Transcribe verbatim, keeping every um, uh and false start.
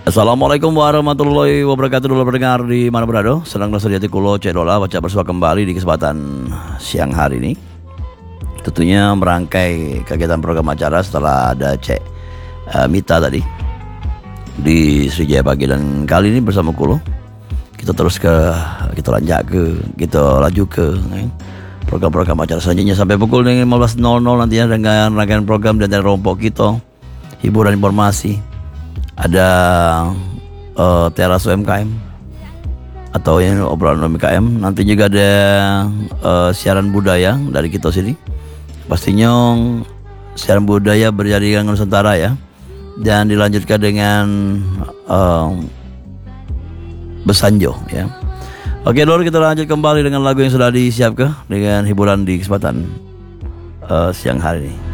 Assalamualaikum warahmatullahi wabarakatuh. Dulu pendengar di mana berada, senang dan sejati kulo cedola baca bersua kembali di kesempatan siang hari ini. Tentunya merangkai kegiatan program acara setelah ada Cek uh, Mita tadi di Sriwijaya Pagi, dan kali ini bersama kulo kita terus ke kita lanjut ke kita laju ke eh, program-program acara selanjutnya sampai pukul lima belas nol nol nantinya dengan rangkaian program dan rompok kita hiburan informasi. Ada uh, teras U M K M atau yang obrolan U M K M. Nanti juga ada uh, siaran budaya dari kita sini. Pastinya siaran budaya berjaringan Nusantara ya. Dan dilanjutkan dengan uh, Besanjo ya. Oke dulu kita lanjut kembali dengan lagu yang sudah disiapkan dengan hiburan di kesempatan uh, siang hari ini.